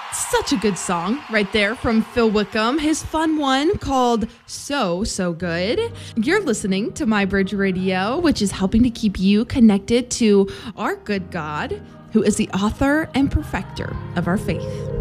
Such a good song right there from Phil Wickham. His fun one called So Good. You're listening to My Bridge Radio, which is helping to keep you connected to our good God, who is the author and perfecter of our faith.